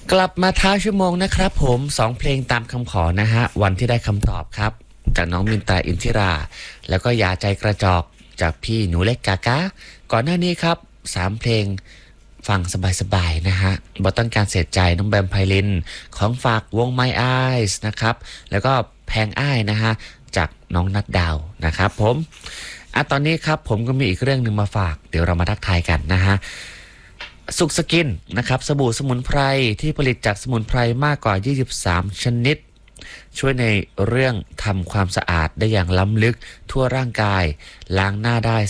กลับมาท้าชั่วโมงนะครับผม2เพลงตามคำขอนะฮะวันที่ได้คำตอบครับจากน้องมินตราอินทิราแล้วก็ยาใจกระจอกจากพี่หนูเล็กกากาก่อนหน้านี้ครับ3เพลงฟังสบายๆนะฮะบ่ต้องการเสียใจน้องแบมไพลินของฝากวง My Eyes นะครับแล้วก็แพงอ้ายนะฮะจากน้องนัดดาวนะครับผมตอนนี้ครับผมก็มีอีกเรื่องหนึ่งมาฝากเดี๋ยวเรามาทักทายกันนะฮะสุขสกินนะครับสบู่สมุนไพรที่ผลิตจากสมุนไพรมากกว่า23ชนิดช่วยในเรื่องทำความสะอาดได้อย่างล้ำลึกทั่วร่างกายล้างหน้าได้